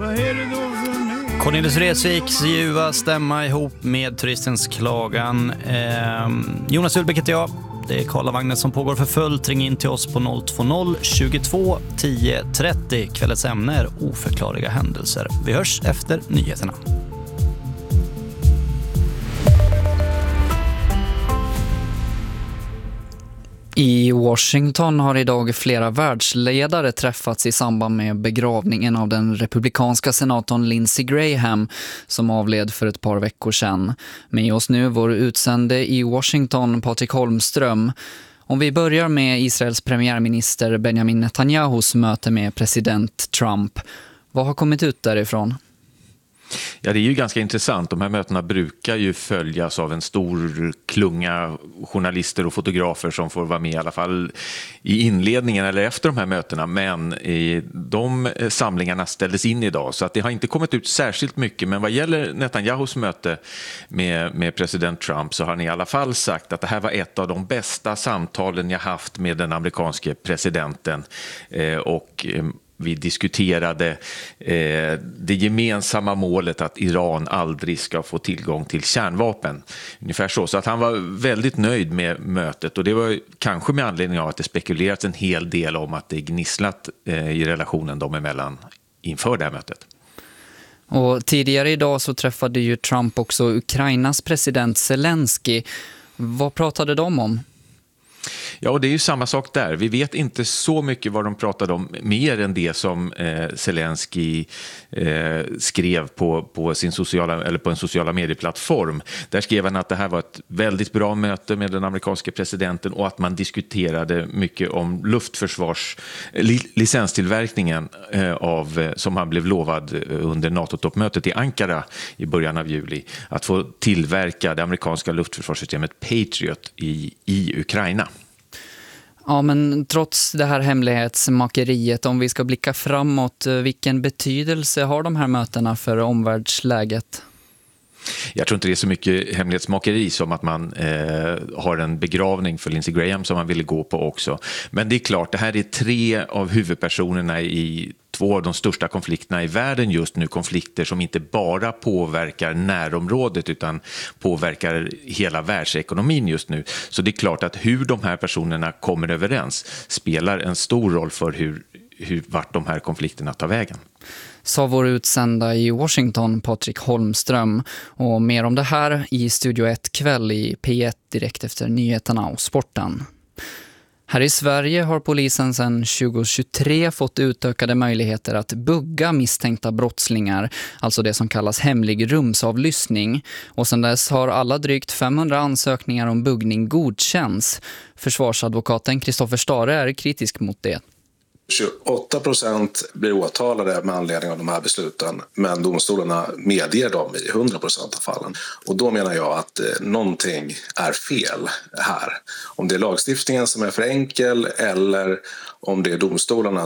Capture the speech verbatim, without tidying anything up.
vad är det då för mig? Cornelis Vreeswijks ljuva stämma ihop med Turistens klagan. Eh, Jonas Ullbeck heter jag. Det är Karlavagnen som pågår för fullt. Ring in till oss på noll två noll tjugotvå tio trettio. Kvällens ämne är oförklarliga händelser. Vi hörs efter nyheterna. I Washington har idag flera världsledare träffats i samband med begravningen av den republikanska senatorn Lindsey Graham som avled för ett par veckor sedan. Med oss nu vår utsände i Washington, Patrik Holmström. Om vi börjar med Israels premiärminister Benjamin Netanyahus möte med president Trump. Vad har kommit ut därifrån? Ja, det är ju ganska intressant. De här mötena brukar ju följas av en stor klunga journalister och fotografer som får vara med i alla fall i inledningen eller efter de här mötena. Men de samlingarna ställdes in idag så att det har inte kommit ut särskilt mycket. Men vad gäller Netanyahus möte med, med president Trump så har han i alla fall sagt att det här var ett av de bästa samtalen jag haft med den amerikanske presidenten. Eh, och Vi diskuterade eh, det gemensamma målet att Iran aldrig ska få tillgång till kärnvapen. Ungefär så. Så att han var väldigt nöjd med mötet. Och det var kanske med anledning av att det spekulerats en hel del om att det gnisslat eh, i relationen dem emellan inför det här mötet. Och tidigare idag så träffade ju Trump också Ukrainas president Zelensky. Vad pratade de om? Ja, och det är ju samma sak där. Vi vet inte så mycket vad de pratade om mer än det som eh, Zelensky eh, skrev på, på, sin sociala, eller på en sociala medieplattform. Där skrev han att det här var ett väldigt bra möte med den amerikanska presidenten och att man diskuterade mycket om luftförsvars li, licenstillverkningen eh, av, som han blev lovad under NATO-toppmötet i Ankara i början av juli. Att få tillverka det amerikanska luftförsvarssystemet Patriot i, i Ukraina. Ja, men trots det här hemlighetsmakeriet, om vi ska blicka framåt, vilken betydelse har de här mötena för omvärldsläget? Jag tror inte det är så mycket hemlighetsmakeri som att man eh, har en begravning för Lindsey Graham som man ville gå på också. Men det är klart, det här är tre av huvudpersonerna i två av de största konflikterna i världen just nu. Konflikter som inte bara påverkar närområdet utan påverkar hela världsekonomin just nu. Så det är klart att hur de här personerna kommer överens spelar en stor roll för hur, hur, vart de här konflikterna tar vägen. Sa vår utsända i Washington, Patrik Holmström. Och mer om det här i Studio ett kväll i P ett direkt efter nyheterna och sporten. Här i Sverige har polisen sedan tjugo tjugotre fått utökade möjligheter att bugga misstänkta brottslingar, alltså det som kallas hemlig rumsavlyssning. Och sedan dess har alla drygt femhundra ansökningar om buggning godkänns. Försvarsadvokaten Kristoffer Stare är kritisk mot det. tjugoåtta procent blir åtalade med anledning av de här besluten, men domstolarna medger dem i hundra procent av fallen. Och då menar jag att eh, någonting är fel här. Om det är lagstiftningen som är för enkel eller om det är domstolarna